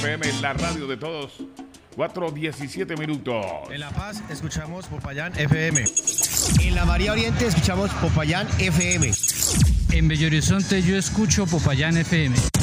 FM, la radio de todos. 4:17 minutos. En La Paz escuchamos Popayán FM. En la María Oriente escuchamos Popayán FM. En Bello Horizonte yo escucho Popayán FM.